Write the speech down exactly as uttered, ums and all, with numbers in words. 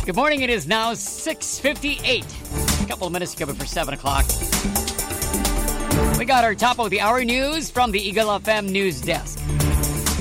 Good morning. It is now six fifty-eight. A couple of minutes to go before seven o'clock. We got our top of the hour news from the Eagle F M News Desk.